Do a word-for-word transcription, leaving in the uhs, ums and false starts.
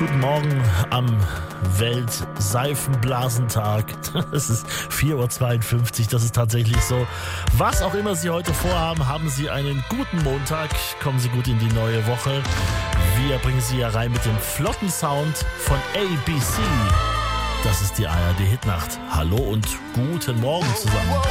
Guten Morgen am Weltseifenblasentag. Es ist vier Uhr zweiundfünfzig, das ist tatsächlich so. Was auch immer Sie heute vorhaben, haben Sie einen guten Montag. Kommen Sie gut in die neue Woche. Wir bringen Sie ja rein mit dem flotten Sound von A B C. Das ist die A R D Hitnacht. Hallo und guten Morgen zusammen.